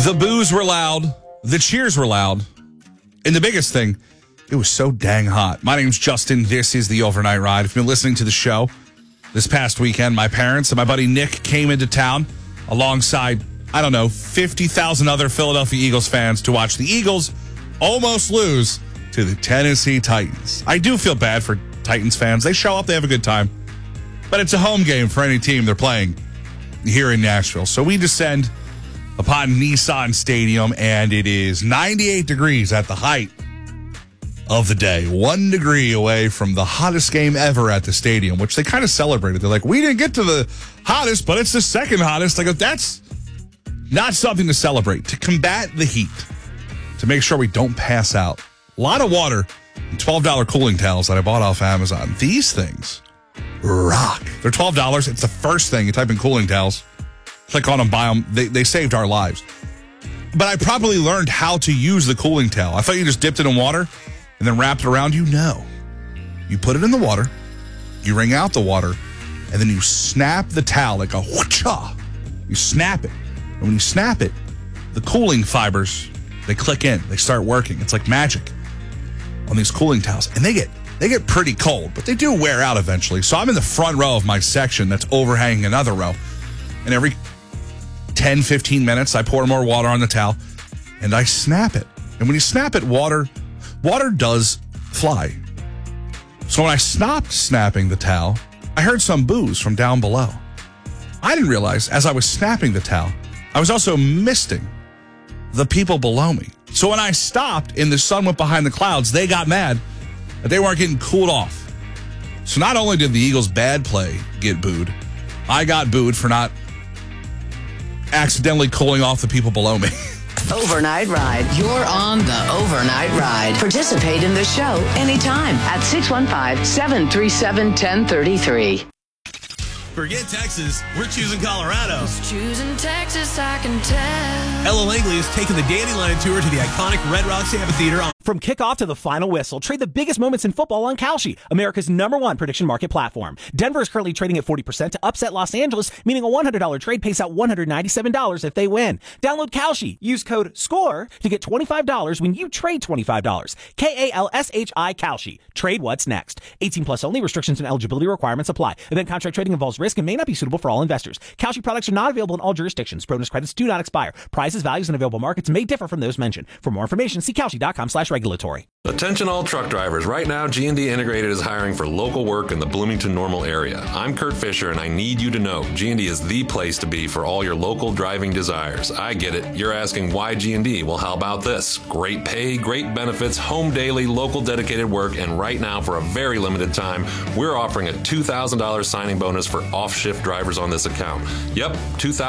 The boos were loud. The cheers were loud. And the biggest thing, it was so dang hot. My name's Justin. This is the Overnight Ride. If you've been listening to the show this past weekend, my parents and my buddy Nick came into town alongside, 50,000 other Philadelphia Eagles fans to watch the Eagles almost lose to the Tennessee Titans. I do feel bad for Titans fans. They show up, they have a good time. But it's a home game for any team they're playing here in Nashville. So we descend upon Nissan Stadium, and it is 98 degrees at the height of the day. 1 degree away from the hottest game ever at the stadium, which they kind of celebrated. They're like, we didn't get to the hottest, but it's the second hottest. I go, that's not something to celebrate. To combat the heat, to make sure we don't pass out. A lot of water and $12 cooling towels that I bought off Amazon. These things rock. They're $12. It's the first thing. You type in cooling towels, click on them, buy them. They saved our lives. But I probably learned how to use the cooling towel. I thought you just dipped it in water and then wrapped it around you. No. You put it in the water, you wring out the water, and then you snap the towel like a whoocha. You snap it. And when you snap it, the cooling fibers, they click in. They start working. It's like magic on these cooling towels. And they get pretty cold, but they do wear out eventually. So I'm in the front row of my section that's overhanging another row. And every 10, 15 minutes, I pour more water on the towel and I snap it. And when you snap it, water does fly. So when I stopped snapping the towel, I heard some boos from down below. I didn't realize as I was snapping the towel, I was also misting the people below me. So when I stopped and the sun went behind the clouds, they got mad that they weren't getting cooled off. So not only did the Eagles' bad play get booed, I got booed for not accidentally cooling off the people below me. Overnight Ride. You're on the Overnight Ride. Participate in the show anytime at 615-737-1033. Forget Texas, we're choosing Colorado. Choosing Texas, I can tell. Ella Langley is taking the Dandelion Tour to the iconic Red Rocks Amphitheater. From kickoff to the final whistle, trade the biggest moments in football on Kalshi, America's #1 prediction market platform. Denver is currently trading at 40% to upset Los Angeles, meaning a $100 trade pays out $197 if they win. Download Kalshi. Use code SCORE to get $25 when you trade $25. KALSHI Kalshi. Trade what's next. 18 plus only. Restrictions and eligibility requirements apply. Event contract trading involves risk and may not be suitable for all investors. Kalshi products are not available in all jurisdictions. Bonus credits do not expire. Prices, values, and available markets may differ from those mentioned. For more information, see Kalshi.com/regulatory. Attention all truck drivers. Right now, G&D Integrated is hiring for local work in the Bloomington-Normal area. I'm Kurt Fisher, and I need you to know G&D is the place to be for all your local driving desires. I get it. You're asking why G&D? Well, how about this? Great pay, great benefits, home daily, local dedicated work, and right now, for a very limited time, we're offering a $2,000 signing bonus for off-shift drivers on this account. Yep, $2,000.